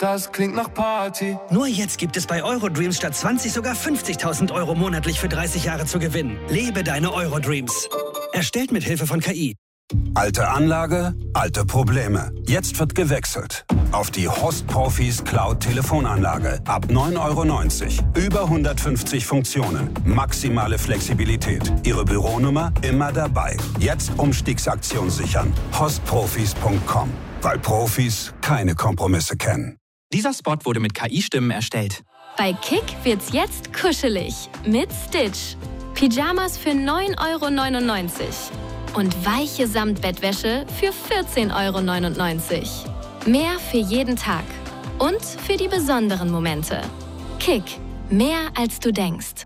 das klingt nach Party. Nur jetzt gibt es bei Eurodreams statt 20 sogar 50.000 Euro monatlich für 30 Jahre zu gewinnen. Lebe deine Eurodreams. Erstellt mit Hilfe von KI. Alte Anlage, alte Probleme. Jetzt wird gewechselt. Auf die Host Profis Cloud Telefonanlage. Ab 9,90 €. Über 150 Funktionen. Maximale Flexibilität. Ihre Büronummer immer dabei. Jetzt Umstiegsaktion sichern. hostprofis.com. Weil Profis keine Kompromisse kennen. Dieser Spot wurde mit KI-Stimmen erstellt. Bei Kick wird's jetzt kuschelig mit Stitch. Pyjamas für 9,99 € und weiche Samtbettwäsche für 14,99 €. Mehr für jeden Tag und für die besonderen Momente. Kick, mehr als du denkst.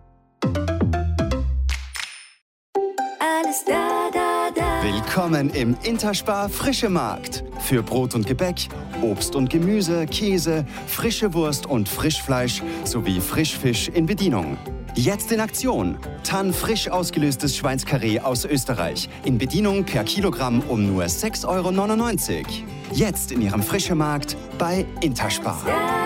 Alles da, da, da. Willkommen im Interspar Frische Markt. Für Brot und Gebäck, Obst und Gemüse, Käse, frische Wurst und Frischfleisch sowie Frischfisch in Bedienung. Jetzt in Aktion. Tann frisch ausgelöstes Schweinskarree aus Österreich. In Bedienung per Kilogramm um nur 6,99 €. Jetzt in Ihrem Frische Markt bei Interspar.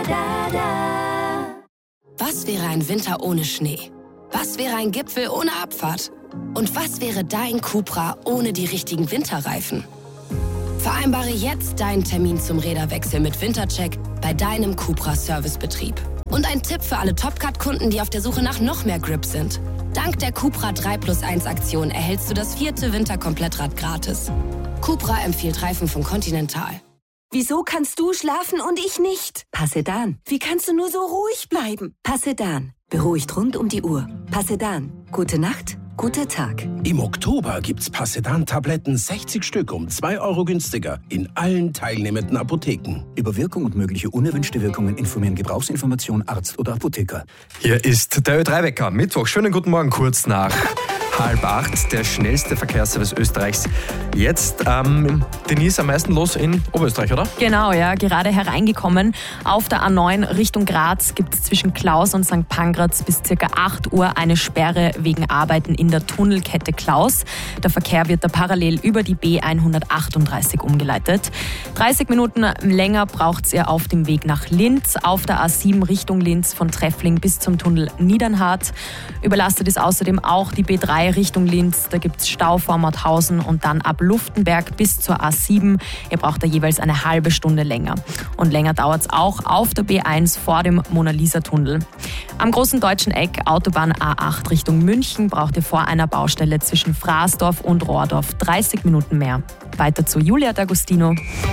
Was wäre ein Winter ohne Schnee? Was wäre ein Gipfel ohne Abfahrt? Und was wäre dein Cupra ohne die richtigen Winterreifen? Vereinbare jetzt deinen Termin zum Räderwechsel mit Wintercheck bei deinem Cupra-Servicebetrieb. Und ein Tipp für alle Topcat-Kunden, die auf der Suche nach noch mehr Grip sind. Dank der Cupra 3+1-Aktion erhältst du das 4. Winterkomplettrad gratis. Cupra empfiehlt Reifen von Continental. Wieso kannst du schlafen und ich nicht? Passedan. Wie kannst du nur so ruhig bleiben? Passedan. Beruhigt rund um die Uhr. Passedan. Gute Nacht, guter Tag. Im Oktober gibt's Passedan-Tabletten 60 Stück um 2 € günstiger in allen teilnehmenden Apotheken. Über Wirkung und mögliche unerwünschte Wirkungen informieren Gebrauchsinformation, Arzt oder Apotheker. Hier ist der Ö3-Wecker. Mittwoch, schönen guten Morgen, kurz nach 7:30, der schnellste Verkehrsservice Österreichs. Jetzt, Denise, am meisten los in Oberösterreich, oder? Genau, ja, gerade hereingekommen. Auf der A9 Richtung Graz gibt es zwischen Klaus und St. Pankraz bis ca. 8 Uhr eine Sperre wegen Arbeiten in der Tunnelkette Klaus. Der Verkehr wird da parallel über die B138 umgeleitet. 30 Minuten länger braucht ihr auf dem Weg nach Linz. Auf der A7 Richtung Linz von Treffling bis zum Tunnel Niedernhardt. Überlastet ist außerdem auch die B3 Richtung Linz. Da gibt es Stau vor Mauthausen und dann ab Luftenberg bis zur A7. Ihr braucht da jeweils eine halbe Stunde länger. Und länger dauert es auch auf der B1 vor dem Mona-Lisa-Tunnel. Am großen deutschen Eck, Autobahn A8 Richtung München, braucht ihr vor einer Baustelle zwischen Fraßdorf und Rohrdorf 30 Minuten mehr. Weiter zu Julia D'Agostino.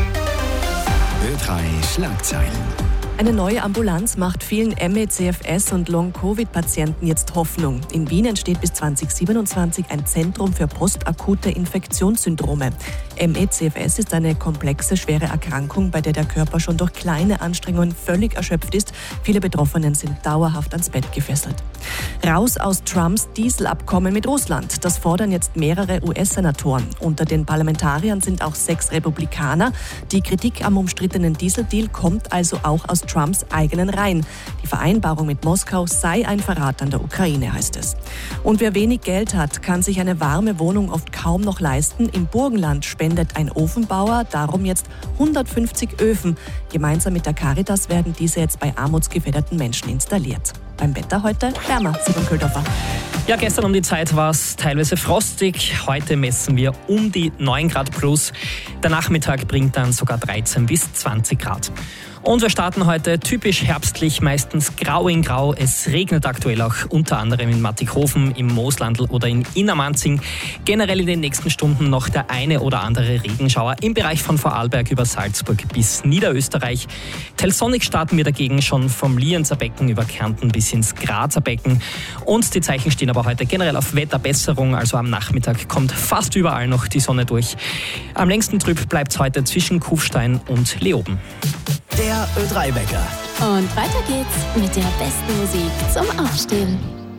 Ö3 Schlagzeilen. Eine neue Ambulanz macht vielen ME/CFS- und Long-Covid-Patienten jetzt Hoffnung. In Wien entsteht bis 2027 ein Zentrum für postakute Infektionssyndrome. ME/CFS ist eine komplexe, schwere Erkrankung, bei der der Körper schon durch kleine Anstrengungen völlig erschöpft ist. Viele Betroffenen sind dauerhaft ans Bett gefesselt. Raus aus Trumps Dieselabkommen mit Russland. Das fordern jetzt mehrere US-Senatoren. Unter den Parlamentariern sind auch 6 Republikaner. Die Kritik am umstrittenen Dieseldeal kommt also auch aus Trumps eigenen Reihen. Die Vereinbarung mit Moskau sei ein Verrat an der Ukraine, heißt es. Und wer wenig Geld hat, kann sich eine warme Wohnung oft kaum noch leisten. Im Burgenland spendet ein Ofenbauer darum jetzt 150 Öfen. Gemeinsam mit der Caritas werden diese jetzt bei armutsgefährdeten Menschen installiert. Beim Wetter heute wärmer, Simon Köldorfer. Ja, gestern um die Zeit war es teilweise frostig. Heute messen wir um die 9 Grad plus. Der Nachmittag bringt dann sogar 13 bis 20 Grad. Und wir starten heute typisch herbstlich, meistens grau in grau. Es regnet aktuell auch unter anderem in Mattighofen, im Mooslandl oder in Innermanzing. Generell in den nächsten Stunden noch der eine oder andere Regenschauer im Bereich von Vorarlberg über Salzburg bis Niederösterreich. Telsonnig starten wir dagegen schon vom Lienzer Becken über Kärnten bis ins Grazer Becken. Und die Zeichen stehen aber heute generell auf Wetterbesserung. Also am Nachmittag kommt fast überall noch die Sonne durch. Am längsten trüb bleibt es heute zwischen Kufstein und Leoben. Der Ö3-Wecker. Und weiter geht's mit der besten Musik zum Aufstehen.